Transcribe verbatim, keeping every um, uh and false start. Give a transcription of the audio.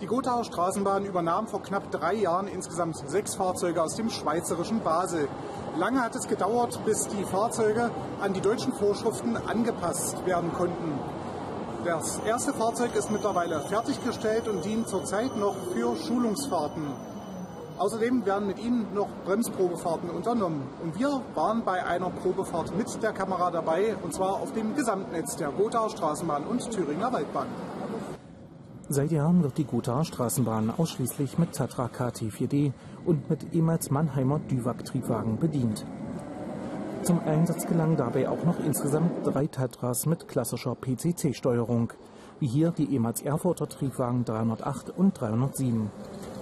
Gothaer Straßenbahn übernahm vor knapp drei Jahren insgesamt sechs Fahrzeuge aus dem schweizerischen Basel. Lange hat es gedauert, bis die Fahrzeuge an die deutschen Vorschriften angepasst werden konnten. Das erste Fahrzeug ist mittlerweile fertiggestellt und dient zurzeit noch für Schulungsfahrten. Außerdem werden mit ihnen noch Bremsprobefahrten unternommen. Und wir waren bei einer Probefahrt mit der Kamera dabei, und zwar auf dem Gesamtnetz der Gothaer Straßenbahn und Thüringer Waldbahn. Seit Jahren wird die Gothaer Straßenbahn ausschließlich mit Tatra K T vier D und mit ehemals Mannheimer Düwag-Triebwagen bedient. Zum Einsatz gelangen dabei auch noch insgesamt drei Tatras mit klassischer P C C-Steuerung, wie hier die ehemals Erfurter Triebwagen dreihundertacht und dreihundertsieben.